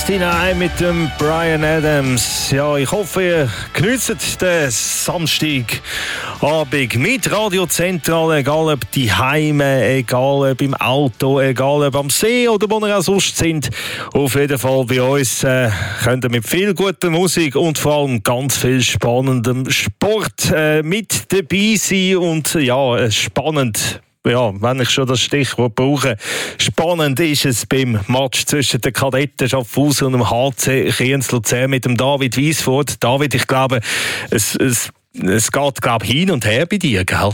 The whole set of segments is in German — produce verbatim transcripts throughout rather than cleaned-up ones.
sechzehn mit dem Bryan Adams. Ja, ich hoffe, ihr genießt den Samstagabend mit Radiozentrale, egal ob die Heime, egal ob im Auto, egal ob am See oder wo ihr auch sonst sind. Auf jeden Fall bei uns äh, könnt ihr mit viel guter Musik und vor allem ganz viel spannendem Sport äh, mit dabei sein und ja, spannend. Ja, wenn ich schon das Stichwort brauche. Spannend ist es beim Match zwischen den Kadetten Schaffhausen und dem H C Kriens-Luzern mit dem David Wiesford. David, ich glaube, es, es, es geht glaube hin und her bei dir, gell?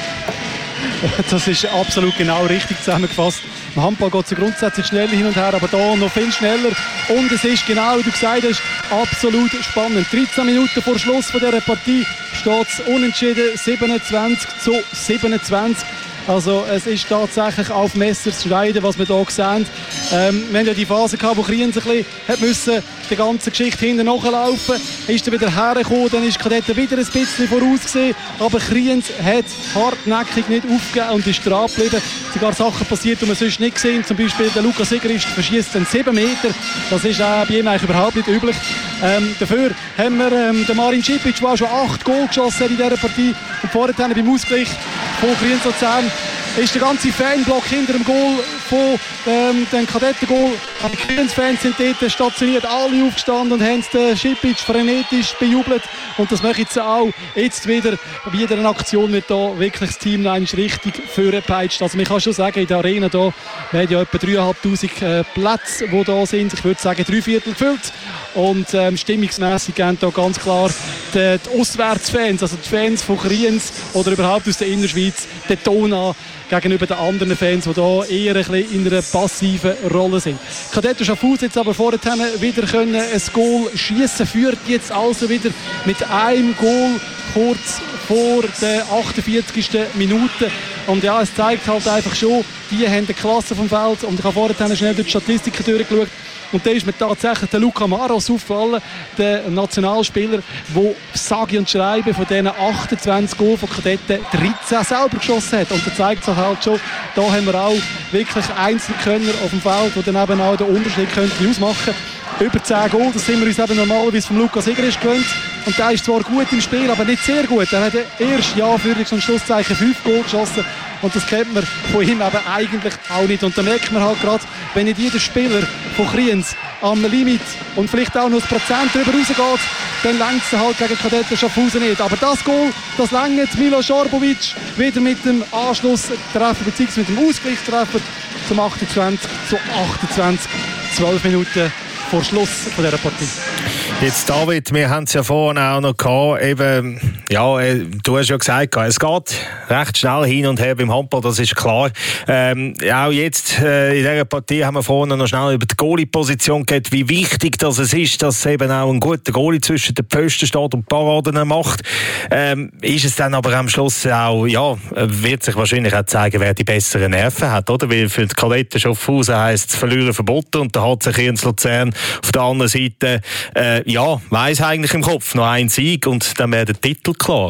Das ist absolut genau richtig zusammengefasst. Im Handball geht es grundsätzlich schnell hin und her, aber da noch viel schneller. Und es ist genau, wie du gesagt hast, absolut spannend. dreizehn Minuten vor Schluss von dieser Partie steht es unentschieden, siebenundzwanzig zu siebenundzwanzig. Also es ist tatsächlich auf Messers schneiden, was wir hier sehen. Ähm, wir haben ja die Phase gehabt, wo Kriens ein bisschen hat müssen, die ganze Geschichte hinten nachlaufen. Ist dann wieder hergekommen, dann ist Kadetten wieder ein bisschen vorausgesehen. Aber Kriens hat hartnäckig nicht aufgegeben und ist dran geblieben. Sogar Sachen passiert, die wir sonst nicht gesehen. Zum Beispiel der Lukas Sigrist verschießt einen sieben Meter. Das ist auch bei ihm eigentlich überhaupt nicht üblich. Ähm, dafür haben wir ähm, den Marin Cipic, der auch schon acht Goal geschossen hat in dieser Partie. Und vorher beim Ausgleich von Kriens-Luzern ist der ganze Fanblock hinter dem Goal von ähm, dem Kadetten-Goal. Die Kriens-Fans sind dort stationiert, alle aufgestanden und haben den Šipić frenetisch bejubelt. Und das mache ich jetzt auch. Jetzt wieder, bei jeder Aktion wird da wirklich das Team richtig vorgepeitscht. Also man kann schon sagen, in der Arena da, wir haben ja etwa dreitausendfünfhundert äh, Plätze, die da sind. Ich würde sagen, drei Viertel gefüllt. Und ähm, stimmungsmässig gehen da ganz klar die, die Auswärtsfans, also die Fans von Kriens oder überhaupt aus der Innerschweiz, den Ton an gegenüber den anderen Fans, die da eher ein bisschen in einer passiven Rolle sind. Kadetten Schaffhausen jetzt aber vorher wieder können ein Goal schießen, führt jetzt also wieder mit einem Goal kurz vor der achtundvierzigsten Minute. Und ja, es zeigt halt einfach schon, die haben die Klasse vom Feld. Und ich habe vorher schnell durch die Statistiken durchgeschaut. Und da ist mir tatsächlich der Luca Maros aufgefallen, der Nationalspieler, der sage und schreibe von diesen achtundzwanzig Goal von Kadetten dreizehn selber geschossen hat. Und da zeigt sich halt schon, da haben wir auch wirklich Einzelkönner auf dem Feld, die dann eben auch den Unterschied könnten ausmachen. Über zehn Goal, das sind wir uns eben normalerweise vom Lukas Sigrist gewöhnt. Und der ist zwar gut im Spiel, aber nicht sehr gut. Er hat erst, ja, für und Schlusszeichen fünf Goal geschossen. Und das kennt man von ihm eben eigentlich auch nicht. Und da merkt man halt gerade, wenn nicht jeder Spieler von Kriens am Limit und vielleicht auch noch ein Prozent drüber rausgeht, dann lenkt es halt gegen Kadetten Schaffhausen nicht. Aber das Goal, das lenkt Milo Sorbovic wieder mit dem Anschlusstreffer bzw. mit dem Ausgleichstreffer zum achtundzwanzig zu achtundzwanzig. zwölf Minuten vor Schluss von dieser Partie. Jetzt David, wir haben es ja vorhin auch noch gehabt, eben, ja, du hast ja gesagt, es geht recht schnell hin und her beim Handball, das ist klar. Ähm, auch jetzt äh, in dieser Partie haben wir vorhin noch schnell über die Goalie-Position geredet, wie wichtig das es ist, dass eben auch ein guter Goalie zwischen den Pfosten steht und Paraden macht. Ähm, ist es dann aber am Schluss auch, ja, wird sich wahrscheinlich auch zeigen, wer die besseren Nerven hat, oder? Weil für die Kadetten Schaffhausen heisst es verlieren verboten und da hat sich Kriens-Luzern auf der anderen Seite äh, ja, weiss eigentlich im Kopf noch ein Sieg und dann wäre der Titel klar.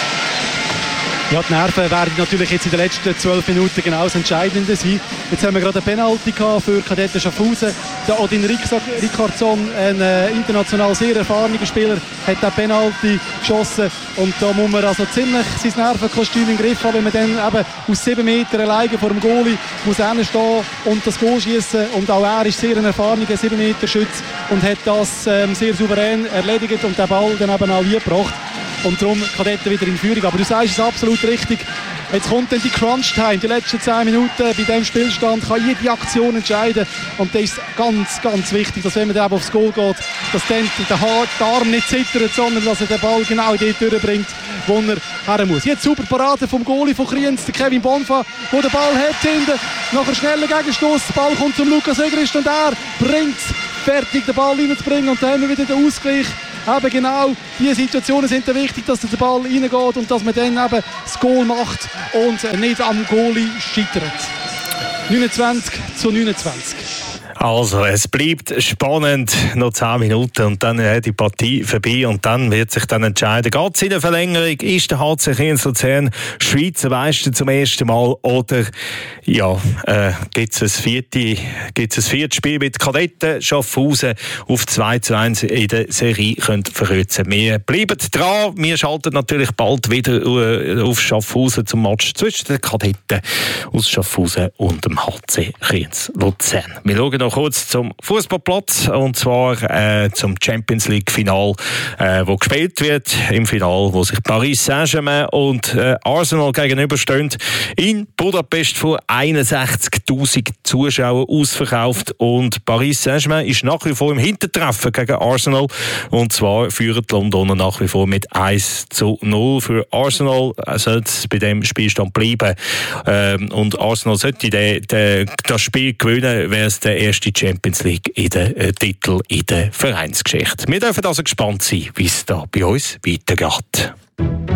Ja, die Nerven werden natürlich jetzt in den letzten zwölf Minuten genau das Entscheidende sein. Jetzt haben wir gerade eine Penalty für Kadetten Schaffhausen. Der Odin Rickardson, ein äh, international sehr erfahrener Spieler, hat den Penalty geschossen. Und da muss man also ziemlich sein Nervenkostüm im Griff haben, wenn man dann eben aus sieben Metern alleine vor dem Goalie muss hinstehen und das Goal schießen. Und auch er ist sehr ein erfahrener sieben Meter Schütz und hat das ähm, sehr souverän erledigt und den Ball dann eben auch eingebracht. Und darum Kadetten wieder in Führung. Aber du sagst es absolut richtig. Jetzt kommt dann die Crunch-Time. Die letzten zehn Minuten bei diesem Spielstand kann jede Aktion entscheiden. Und das ist ganz, ganz wichtig, dass wenn man dann aufs Goal geht, dass dann der, Haar, der Arm nicht zittert, sondern dass er den Ball genau dort durchbringt, wo er her muss. Jetzt super Parade vom Goalie von Kriens, der Kevin Bonfa, der den Ball hat hinten. Nachher schneller Gegenstoß. Der Ball kommt zum Lukas Sigrist und er bringt es fertig, den Ball reinzubringen. Und dann haben wir wieder den Ausgleich. Eben genau diese Situationen sind dann wichtig, dass der Ball reingeht und dass man dann eben das Goal macht und nicht am Goalie scheitert. neunundzwanzig zu neunundzwanzig. Also, es bleibt spannend, noch zehn Minuten und dann ist die Partie vorbei und dann wird sich dann entscheiden, geht es in der Verlängerung, ist der H C Kriens Luzern Schweizer Meister zum ersten Mal oder ja, äh, gibt es ein vierte, gibt's ein viertes Spiel mit Kadetten Schaffhausen auf zwei zu eins in der Serie können verkürzen. Wir bleiben dran, wir schalten natürlich bald wieder äh, auf Schaffhausen zum Match zwischen den Kadetten aus Schaffhausen und dem H C Kriens Luzern. Wir schauen noch kurz zum Fußballplatz und zwar äh, zum Champions League Final, äh, wo gespielt wird im Final, wo sich Paris Saint-Germain und äh, Arsenal gegenüberstehen. In Budapest von einundsechzigtausend Zuschauern ausverkauft und Paris Saint-Germain ist nach wie vor im Hintertreffen gegen Arsenal und zwar führen die Londoner nach wie vor mit eins zu null. Für Arsenal sollte es bei dem Spielstand bleiben ähm, und Arsenal sollte de, de, das Spiel gewinnen, wäre es der erste Champions League in der, äh, Titel in der Vereinsgeschichte. Wir dürfen also gespannt sein, wie es da bei uns weitergeht.